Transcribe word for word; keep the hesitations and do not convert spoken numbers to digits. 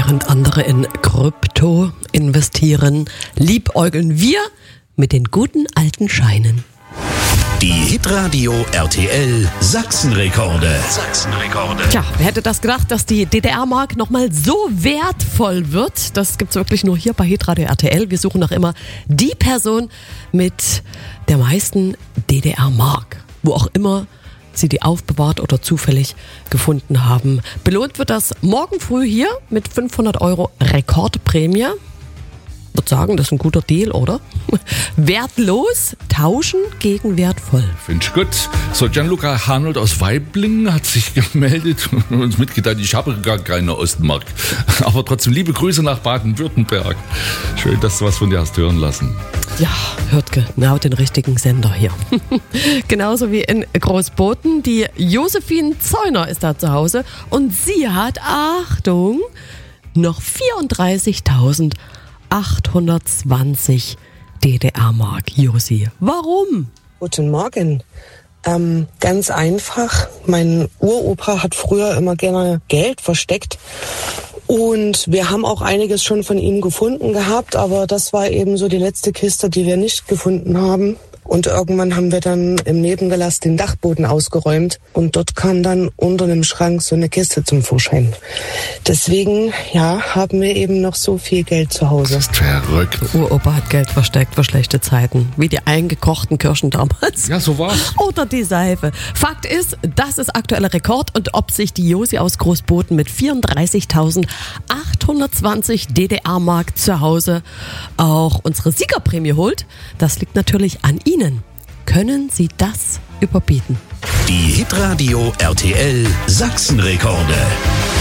Während andere in Krypto investieren, liebäugeln wir mit den guten alten Scheinen. Die Hitradio R T L Sachsenrekorde. Sachsenrekorde. Tja, wer hätte das gedacht, dass die D D R-Mark nochmal so wertvoll wird? Das gibt's wirklich nur hier bei Hitradio R T L. Wir suchen noch immer die Person mit der meisten D D R-Mark. Wo auch immer Sie die aufbewahrt oder zufällig gefunden haben. Belohnt wird das morgen früh hier mit fünfhundert Euro Rekordprämie. Ich würde sagen, das ist ein guter Deal, oder? Wertlos tauschen gegen wertvoll. Finde ich gut. So, Gianluca Hanold aus Waiblingen hat sich gemeldet und uns mitgeteilt, ich habe gar keine Ostmark. Aber trotzdem liebe Grüße nach Baden-Württemberg. Schön, dass du was von dir hast hören lassen. Ja, hört genau den richtigen Sender hier. Genauso wie in Großboden. Die Josephine Zeuner ist da zu Hause und sie hat, Achtung, noch vierunddreißigtausendachthundertzwanzig D D R-Mark. Josi, warum? Guten Morgen. Ähm, ganz einfach. Mein Uropa hat früher immer gerne Geld versteckt. Und wir haben auch einiges schon von ihm gefunden gehabt, aber das war eben so die letzte Kiste, die wir nicht gefunden haben. Und irgendwann haben wir dann im Nebengelass den Dachboden ausgeräumt und dort kam dann unter einem Schrank so eine Kiste zum Vorschein. Deswegen, ja, haben wir eben noch so viel Geld zu Hause. Das ist verrückt. Uropa hat Geld versteckt für schlechte Zeiten. Wie die eingekochten Kirschen damals. Ja, so war's. Oder die Seife. Fakt ist, das ist aktueller Rekord und ob sich die Josi aus Großboden mit vierunddreißigtausendachthundertzwanzig D D R-Mark zu Hause auch unsere Siegerprämie holt, das liegt natürlich an Ihnen. Können Sie das überbieten? Die Hitradio R T L Sachsenrekorde.